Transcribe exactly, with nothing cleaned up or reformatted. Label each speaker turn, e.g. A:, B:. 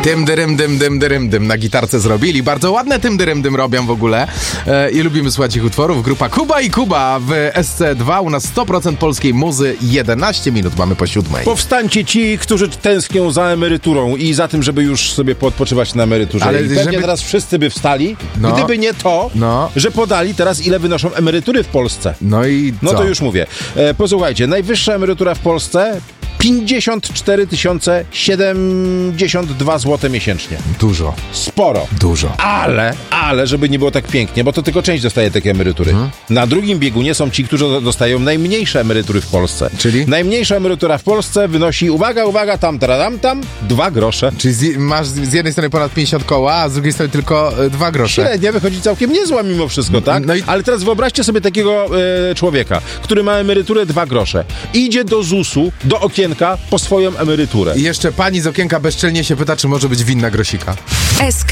A: Tym dyrym, dym, dym, dyrym, dym na gitarce zrobili. Bardzo ładne tym dyrym, dym robią w ogóle. E, I lubimy słuchać ich utworów. Grupa Kuba i Kuba w S C dwa. U nas sto procent polskiej muzy. jedenaście minut mamy po siódmej.
B: Powstańcie ci, którzy tęsknią za emeryturą i za tym, żeby już sobie poodpoczywać na emeryturze.
A: Ale
B: I pewnie
A: żeby...
B: teraz wszyscy by wstali,
A: no.
B: gdyby nie to,
A: no.
B: że podali teraz, ile wynoszą emerytury w Polsce.
A: No i
B: No
A: co?
B: to już mówię. E, posłuchajcie, najwyższa emerytura w Polsce pięćdziesiąt cztery tysiące siedemdziesiąt dwa złote miesięcznie.
A: Dużo.
B: Sporo.
A: Dużo.
B: Ale, ale, żeby nie było tak pięknie, bo to tylko część dostaje takie emerytury. Hmm. Na drugim biegunie są ci, którzy dostają najmniejsze emerytury w Polsce.
A: Czyli?
B: Najmniejsza emerytura w Polsce wynosi, uwaga, uwaga, tam, tam, tam, dwa grosze.
A: Czyli z, masz z jednej strony ponad pięćdziesiąt koła, a z drugiej strony tylko y, dwa grosze.
B: Średnia wychodzi całkiem niezła mimo wszystko, tak?
A: No i...
B: Ale teraz wyobraźcie sobie takiego e, człowieka, który ma emeryturę dwa grosze. Idzie do zusu, do okienka po swoją emeryturę.
A: I jeszcze pani z okienka bezczelnie się pyta, czy może być winna grosika.
C: S K